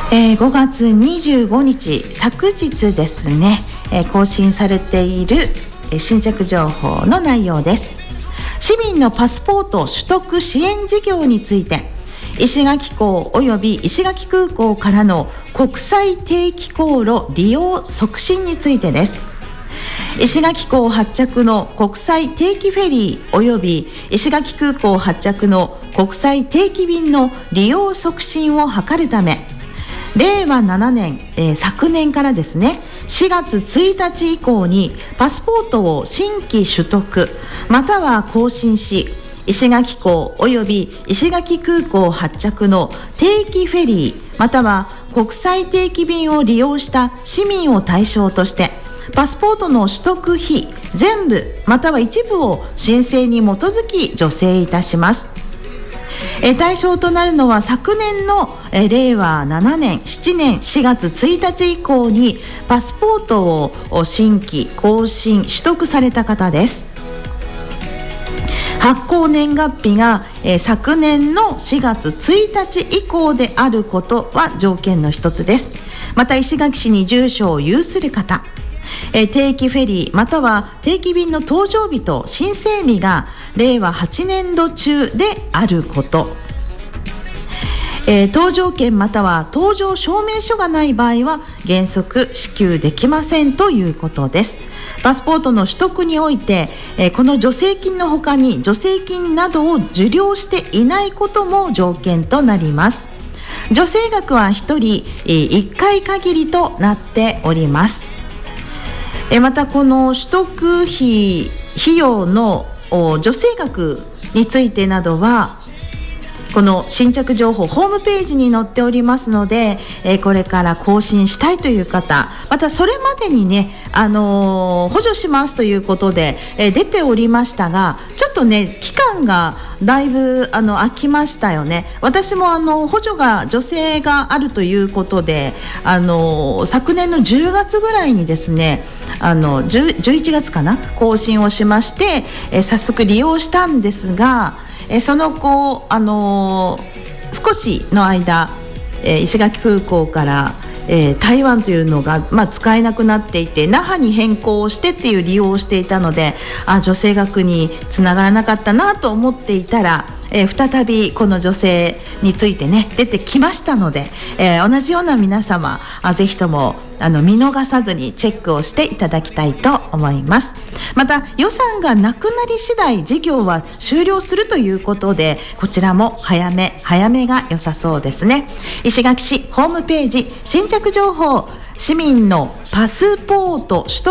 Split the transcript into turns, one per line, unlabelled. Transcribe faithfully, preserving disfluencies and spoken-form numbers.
えー、ごがつにじゅうごにち昨日ですね、えー、更新されている、えー、新着情報の内容です。市民のパスポート取得支援事業について、石垣港および石垣空港からの国際定期航路利用促進についてです。石垣港発着の国際定期フェリーおよび石垣空港発着の国際定期便の利用促進を図るため、れいわななねん、えー、昨年からですね、しがつついたち以降にパスポートを新規取得または更新し、石垣港および石垣空港発着の定期フェリーまたは国際定期便を利用した市民を対象として、パスポートの取得費全部または一部を申請に基づき助成いたします。え対象となるのは昨年のえれいわななねんしちねんしがつついたち以降にパスポートを新規更新取得された方です。発行年月日がえ昨年のしがつついたち以降であることは条件の一つです。また石垣市に住所を有する方、え定期フェリーまたは定期便の搭乗日と申請日がれいわはちねんど中であること、えー、搭乗券または搭乗証明書がない場合は原則支給できませんということです。パスポートの取得において、えー、この助成金の他に助成金などを受領していないことも条件となります。助成額はひとり、えー、いっかい限りとなっております。えー、またこの取得費費用の助成額についてなどはこの新着情報ホームページに載っておりますので、えー、これから更新したいという方、またそれまでにね、あのー、補助しますということで、えー、出ておりましたが、ちょっとね期間がだいぶあの空きましたよね。私もあの補助が助成があるということで、あのー、昨年のじゅうがつぐらいにですね、あのじゅういちがつかな更新をしまして、えー、早速利用したんですが、えその後、あのー、少しの間、えー、石垣空港から、えー、台湾というのが、まあ、使えなくなっていて那覇に変更をしてっていう利用をしていたので、あ助成額につながらなかったなと思っていたら、えー、再びこの助成についてね出てきましたので、えー、同じような皆様あぜひともあの見逃さずにチェックをしていただきたいと思います。また予算がなくなり次第事業は終了するということで、こちらも早め早めが良さそうですね。石垣市ホームページ新着情報、市民のパスポート取得